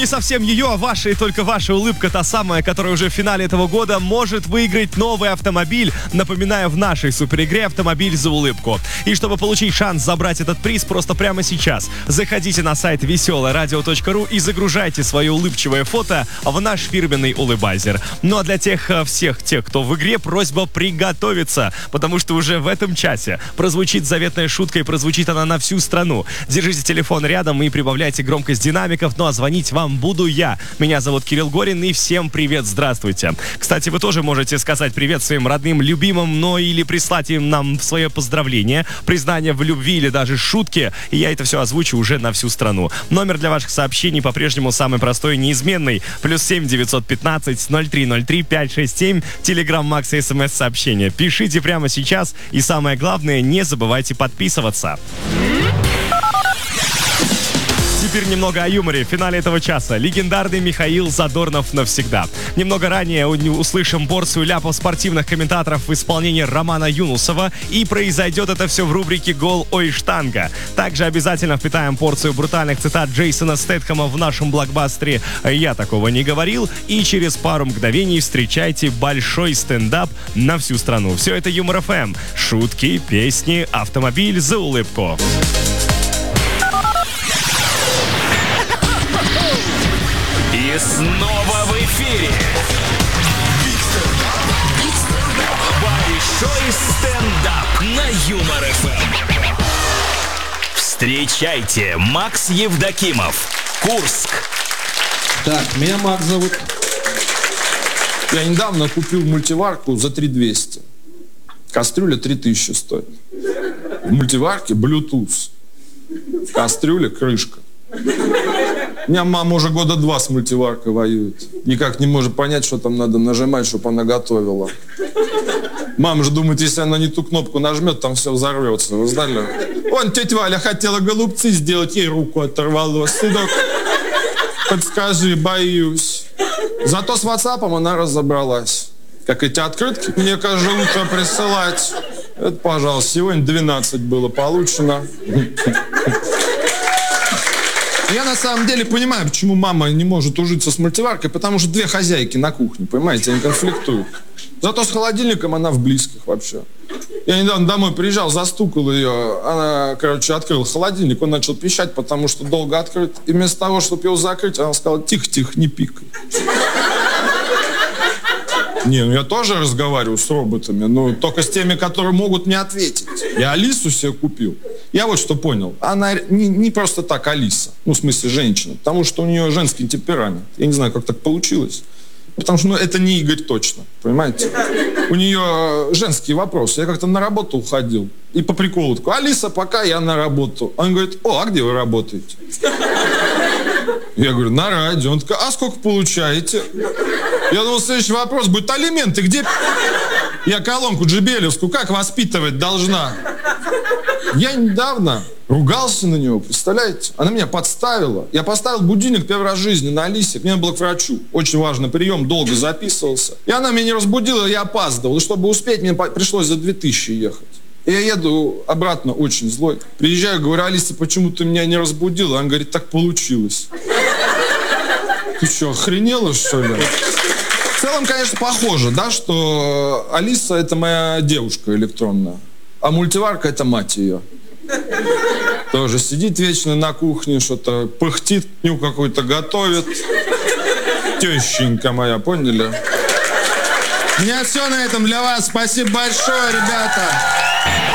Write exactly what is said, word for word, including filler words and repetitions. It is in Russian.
не совсем ее, а ваша и только ваша улыбка, та самая, которая уже в финале этого года может выиграть новый автомобиль. Напоминаю, в нашей суперигре «Автомобиль за улыбку». И чтобы получить шанс забрать этот приз, просто прямо сейчас заходите на сайт веселое радио точка ру и загружайте свое улыбчивое фото в наш фирменный улыбайзер. Ну а для тех всех тех, кто в игре, просьба приготовиться, потому что уже в этом часе прозвучит заветная шутка, и прозвучит она на всю страну. Держите телефон рядом и прибавляйте громкость динамиков, ну а звонить вам буду я. Меня зовут Кирилл Горин, и всем привет, здравствуйте. Кстати, вы тоже можете сказать привет своим родным, любимым, но или прислать им нам свое поздравление, признание в любви или даже шутки, и я это все озвучу уже на всю страну. Номер для ваших сообщений по-прежнему самый простой и неизменный. Плюс семь девятьсот пятнадцать ноль три ноль три пять шесть семь. Телеграм Макс и СМС-сообщения. Пишите прямо сейчас, и самое главное, не забывайте подписываться. Теперь немного о юморе. В финале этого часа легендарный Михаил Задорнов навсегда. Немного ранее услышим порцию ляпов спортивных комментаторов в исполнении Романа Юнусова. И произойдет это все в рубрике «Гол, ой, штанга». Также обязательно впитаем порцию брутальных цитат Джейсона Стэтхэма в нашем блокбастере «Я такого не говорил». И через пару мгновений встречайте большой стендап на всю страну. Все это Юмор эф эм. Шутки, песни, автомобиль за улыбку. И снова в эфире большой стендап на Юмор эф эм. Встречайте, Макс Евдокимов, Курск. Так, меня Макс зовут. Я недавно купил мультиварку за три тысячи двести. Кастрюля три тысячи стоит. В мультиварке Bluetooth. В кастрюле крышка. У меня мама уже года два с мультиваркой воюет. Никак не может понять, что там надо нажимать, чтобы она готовила. Мама же думает, если она не ту кнопку нажмет, там все взорвется. Вы знали? Вон, тетя Валя хотела голубцы сделать, ей руку оторвало. Сынок, подскажи, боюсь. Зато с ватсапом она разобралась. Как эти открытки мне каждое утро присылать. Это, пожалуйста, сегодня двенадцать было получено. Я на самом деле понимаю, почему мама не может ужиться с мультиваркой, потому что две хозяйки на кухне, понимаете, они конфликтуют. Зато с холодильником она в близких вообще. Я недавно домой приезжал, застукал ее, она, короче, открыла холодильник, он начал пищать, потому что долго открыт. И вместо того, чтобы его закрыть, она сказала: тихо-тихо, не пикай. Не, ну я тоже разговариваю с роботами, но только с теми, которые могут мне ответить. Я Алису себе купил. Я вот что понял. Она не, не просто так Алиса. Ну, в смысле, женщина. Потому что у нее женский темперамент. Я не знаю, как так получилось. Потому что, ну, это не Игорь точно. Понимаете? У нее женские вопросы. Я как-то на работу уходил. И по приколу такой: Алиса, пока я на работу. Он говорит: о, а где вы работаете? Я говорю: на радио. Он такой: а сколько получаете? Я думал, следующий вопрос будет: алименты где? Я колонку джебелевскую как воспитывать должна? Я недавно ругался на него, представляете? Она меня подставила. Я поставил будильник первый раз в жизни на Алисе. Мне надо было к врачу. Очень важный прием, долго записывался. И она меня не разбудила, я опаздывал. И чтобы успеть, мне пришлось за две тысячи ехать. И я еду обратно очень злой. Приезжаю, говорю: Алиса, почему ты меня не разбудила? Она говорит: так получилось. Ты что, охренела, что ли? В целом, конечно, похоже, да, что Алиса — это моя девушка электронная, а мультиварка — это мать ее. Тоже сидит вечно на кухне, что-то пыхтит, ню какой-то готовит. Тещенька моя, поняли? У меня все на этом для вас. Спасибо большое, ребята.